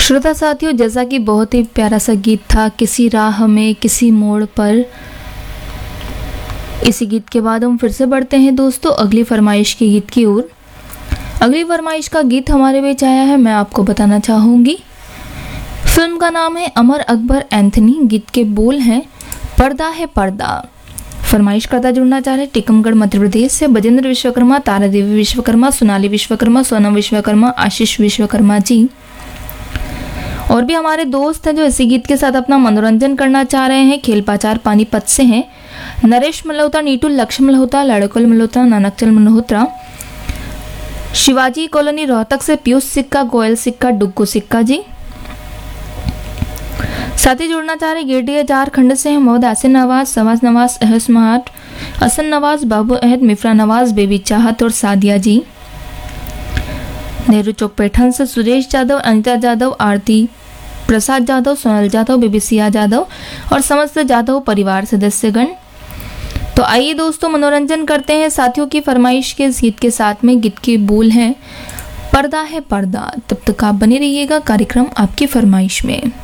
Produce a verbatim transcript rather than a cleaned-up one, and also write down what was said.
श्रोता साथियों, जैसा कि बहुत ही प्यारा सा गीत था, किसी राह में किसी मोड़ पर। इसी गीत के बाद हम फिर से बढ़ते हैं दोस्तों अगली फरमाइश के गीत की ओर। अगली फरमाइश का गीत हमारे बीच आया है, मैं आपको बताना चाहूँगी। फिल्म का नाम है अमर अकबर एंथनी। गीत के बोल हैं पर्दा है पर्दा। फरमाइश करता जुड़ना चाह रहे टीकमगढ़ मध्य प्रदेश से बजेंद्र विश्वकर्मा, तारा देवी विश्वकर्मा, सोनाली विश्वकर्मा, सोनम विश्वकर्मा, आशीष विश्वकर्मा जी। और भी हमारे दोस्त हैं जो इसी गीत के साथ अपना मनोरंजन करना चाह रहे हैं। खेलपाचार पानीपत से हैं नरेश मल्होत्रा, नीटू लक्ष्मण मल्होत्रा, लड़कल मल्होत्रा, नानकचल मल्होत्रा। शिवाजी कॉलोनी रोहतक से पीयूष सिक्का, गोयल सिक्का, डुग्गू सिक्का जी। साथ ही जुड़ना चाह रहे गिरडीह झारखंड से हैं मोहम्मद आसिन नवाज, सवाज नवाज, अहस महाट, हसन नवाज, बाबू अहद, मिफ्रा नवाज, बेबी चाहत और सादिया जी। नेहरू चौक पैठन से सुरेश यादव, अनिता यादव, आरती प्रसाद यादव, सोनल यादव, बेबी सिया यादव और समस्त यादव परिवार सदस्यगण। तो आइए दोस्तों मनोरंजन करते हैं साथियों की फरमाइश के इस गीत के साथ में। गीत के बोल हैं पर्दा है पर्दा। तब तक आप बने रहिएगा कार्यक्रम आपकी फरमाइश में।